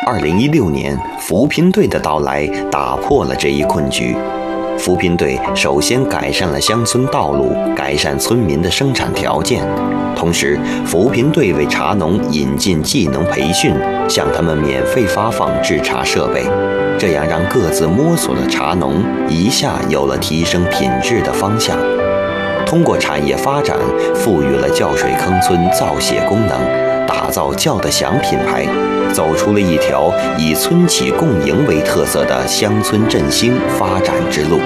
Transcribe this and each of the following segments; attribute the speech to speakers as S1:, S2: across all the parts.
S1: 2016年，扶贫队的到来打破了这一困局。扶贫队首先改善了乡村道路，改善村民的生产条件，同时扶贫队为茶农引进技能培训，向他们免费发放制茶设备，这样让各自摸索的茶农一下有了提升品质的方向。通过产业发展，赋予了酵水坑村造血功能，打造酵得响品牌，走出了一条以村企共赢为特色的乡村振兴发展之路。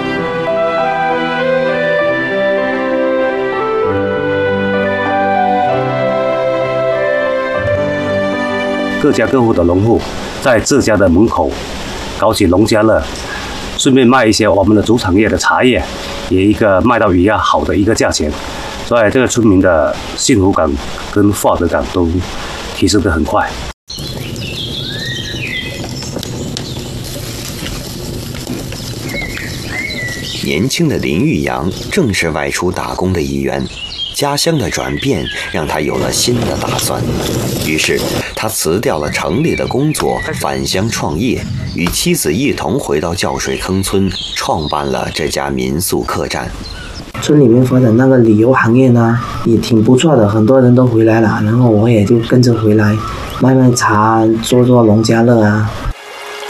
S2: 各家各户的农户在自家的门口搞起农家乐，顺便卖一些我们的主产业的茶叶，也一个卖到比较好的一个价钱，所以这个村民的幸福感跟获得感都提升得很快。
S1: 年轻的林玉阳正是外出打工的一员，家乡的转变让他有了新的打算，于是他辞掉了城里的工作，返乡创业，与妻子一同回到酵水坑村，创办了这家民宿客栈。
S3: 村里面发展那个旅游行业呢，也挺不错的，很多人都回来了，然后我也就跟着回来，卖茶，做农家乐啊。